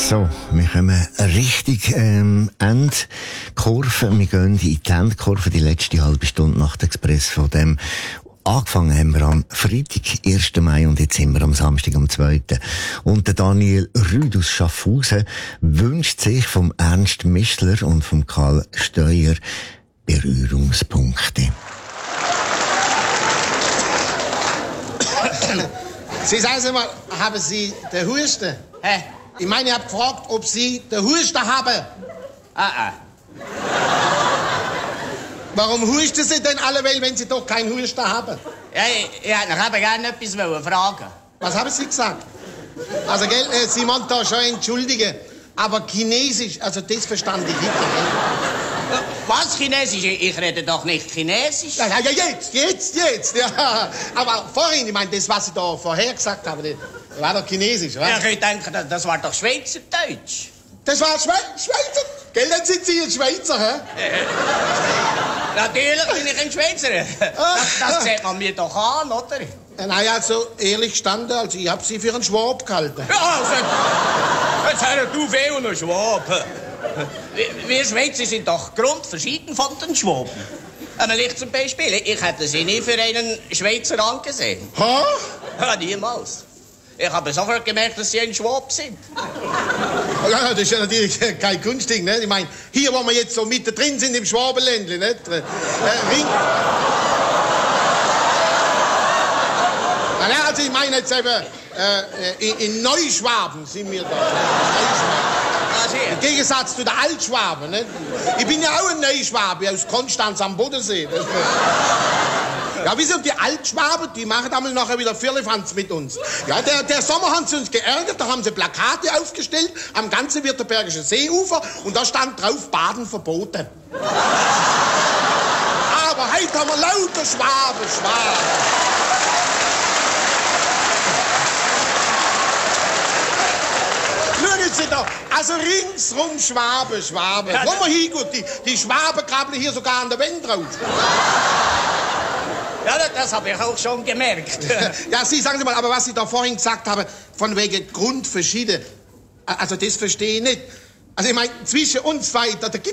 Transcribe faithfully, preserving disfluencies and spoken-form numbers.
So, wir kommen richtig ähm, Endkurve. Wir gehen in die Endkurve, die letzte halbe Stunde nach der Express von dem. Angefangen haben wir am Freitag, ersten Mai, und jetzt sind wir am Samstag, am zweiten Und der Daniel Rüd aus Schaffhausen wünscht sich vom Ernst Mischler und vom Karl Steuer Berührungspunkte. Sie sagen Sie mal, haben Sie den Husten? Hä? Ich meine, ich habe gefragt, ob Sie den Husten haben. Ah, ah. Warum husten Sie denn alle, wenn Sie doch keinen Husten haben? Ja, ich, ich hätte noch eben gerne etwas wollen fragen. Was haben Sie gesagt? Also, gell, äh, Sie wollen da schon entschuldigen, aber Chinesisch, also das verstand ich nicht. Gell? Was Chinesisch? Ich rede doch nicht Chinesisch. Ja, ja, ja, jetzt, jetzt, jetzt, ja. Aber vorhin, ich meine, das, was Sie da vorher gesagt haben, das war doch Chinesisch, oder? Ja, ich denke, das, das war doch Schweizerdeutsch. Das war Schwe Schweizer? Gell, dann sind Sie ein Schweizer, hä? Natürlich bin ich ein Schweizer. Das, das sieht man mir doch an, oder? Naja, also, ehrlich gestanden, also ich hab Sie für einen Schwab gehalten. Ja, also, jetzt hör du viel und ein Schwab. Wir, wir Schweizer sind doch grundverschieden von den Schwaben. Einmal ich zum Beispiel, ich hätte sie nie für einen Schweizer angesehen. Ha? Ja, niemals. Ich habe sofort gemerkt, dass sie ein Schwab sind. Ja, das ist ja natürlich kein Kunstding, ne? Ich meine, hier, wo wir jetzt so mittendrin sind im Schwabenländle, nicht? Äh, Ring... Ja, also ich meine jetzt eben, äh, in, in Neuschwaben sind wir da. Im Gegensatz zu den Altschwaben, nicht? Ich bin ja auch ein Neuschwabe aus Konstanz am Bodensee. Das, ja, wieso, die Altschwaben, die machen einmal nachher wieder Firlefanz mit uns. Ja, der, der Sommer haben sie uns geärgert, da haben sie Plakate aufgestellt am ganzen Württembergischen Seeufer und da stand drauf, Baden verboten. Aber heute haben wir lauter Schwaben, Schwaben. Schauen Sie da, also ringsrum Schwaben, Schwaben. Komm mal hin, gut, die, die Schwaben krabbeln hier sogar an der Wand drauf. Ja, das habe ich auch schon gemerkt. Ja, Sie, sagen Sie mal, aber was Sie da vorhin gesagt haben, von wegen Grundverschieden, also das verstehe ich nicht. Also ich meine, zwischen uns zwei, da, da